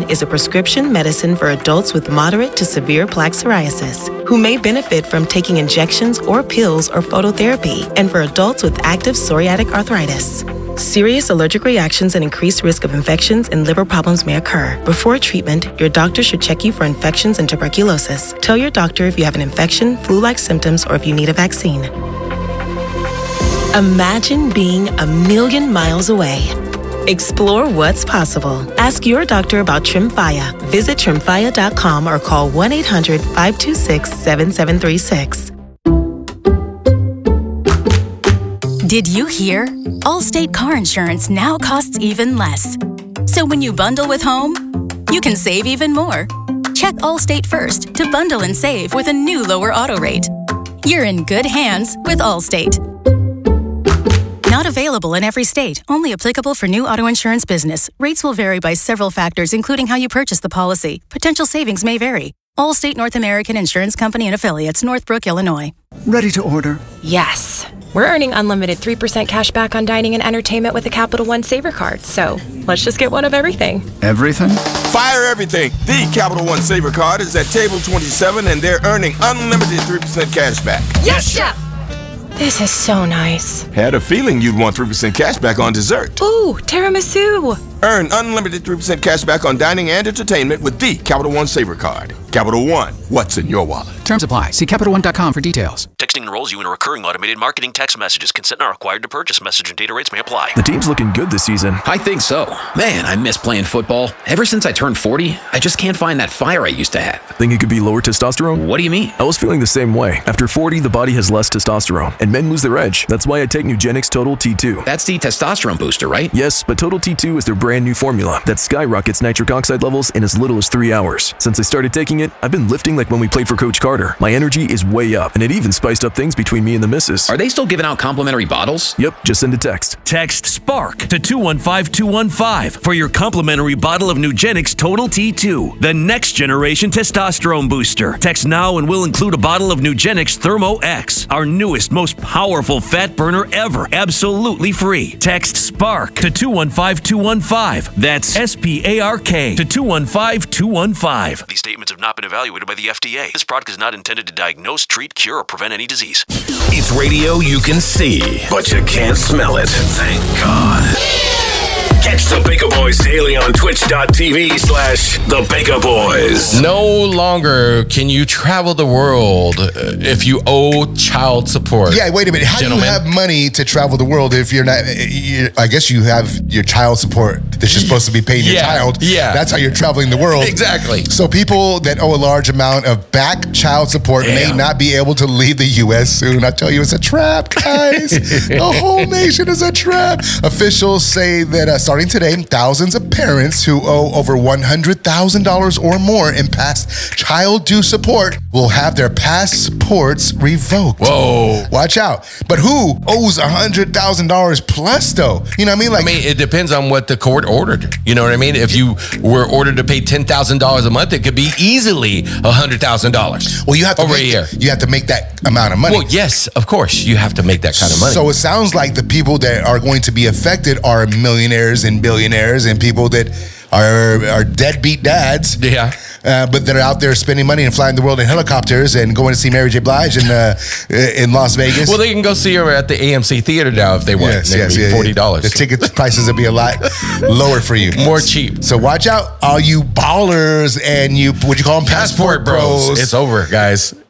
Trimethoprim is a prescription medicine for adults with moderate to severe plaque psoriasis who may benefit from taking injections or pills or phototherapy, and for adults with active psoriatic arthritis. Serious allergic reactions and increased risk of infections and liver problems may occur. Before treatment, your doctor should check you for infections and tuberculosis. Tell your doctor if you have an infection, flu-like symptoms, or if you need a vaccine. Imagine being 1,000,000 miles away. Explore what's possible. Ask your doctor about Tremfya. Visit Tremfya.com or call 1-800-526-7736. Did you hear? Allstate car insurance now costs even less. So when you bundle with home, you can save even more. Check Allstate first to bundle and save with a new lower auto rate. You're in good hands with Allstate. Not available in every state. Only applicable for new auto insurance business. Rates will vary by several factors, including how you purchase the policy. Potential savings may vary. Allstate North American Insurance Company and Affiliates, Northbrook, Illinois. Ready to order? Yes. We're earning unlimited 3% cash back on dining and entertainment with a Capital One Saver card. So let's just get one of everything. Everything? Fire everything. The Capital One Saver card is at table 27 and they're earning unlimited 3% cash back. Yes, Chef! This is so nice. Had a feeling you'd want 3% cash back on dessert. Ooh, tiramisu. Earn unlimited 3% cash back on dining and entertainment with the Capital One Saver card. Capital One, what's in your wallet? Terms apply. See CapitalOne.com for details. Texting enrolls you in a recurring automated marketing text messages. Consent not required to purchase. Message and data rates may apply. The team's looking good this season. I think so. Man, I miss playing football. Ever since I turned 40, I just can't find that fire I used to have. Think it could be lower testosterone? What do you mean? I was feeling the same way. After 40, the body has less testosterone, and men lose their edge. That's why I take Nugenix Total T2. That's the testosterone booster, right? Yes, but Total T2 is their brand new formula that skyrockets nitric oxide levels in as little as 3 hours. Since I started taking it, I've been lifting like when we played for Coach Carter. My energy is way up, and it even spiced up things between me and the missus. Are they still giving out complimentary bottles? Yep, just send a text. Text SPARK to 215-215 for your complimentary bottle of Nugenix Total T2, the next generation testosterone booster. Text now and we'll include a bottle of Nugenix Thermo X, our newest, most powerful fat burner ever, absolutely free. Text SPARK to 215-215. That's SPARK to 215-215. These statements have not been evaluated by the FDA. This product is not intended to diagnose, treat, cure, or prevent any disease. It's radio you can see, but you can't smell it. Thank God. Catch the Baker Boys daily on twitch.tv/the Baker Boys. No longer can you travel the world if you owe child support. Yeah, wait a minute. How do you have money to travel the world if you're not? I guess you have your child support that you're supposed to be paying your child. Yeah. That's how you're traveling the world. Exactly. So people that owe a large amount of back child support may not be able to leave the U.S. soon. I tell you, it's a trap, guys. The whole nation is a trap. Officials say that starting today, thousands of parents who owe over $100,000 or more in past child due support will have their passports revoked. Whoa. Watch out. But who owes $100,000 plus though? You know what I mean? Like, it depends on what the court ordered. You know what I mean? If you were ordered to pay $10,000 a month, it could be easily $100,000. Well, you have to over a year. You have to make that amount of money. Well, yes, of course, you have to make that kind of money. So it sounds like the people that are going to be affected are millionaires and billionaires and people that are deadbeat dads. Yeah. But they're out there spending money and flying the world in helicopters and going to see Mary J. Blige in Las Vegas. Well, they can go see her at the AMC Theater now if they want. Yes, $40. The ticket prices will be a lot lower for you. More cheap. So watch out, all you ballers and you, what you call them? Passport bros. It's over, guys.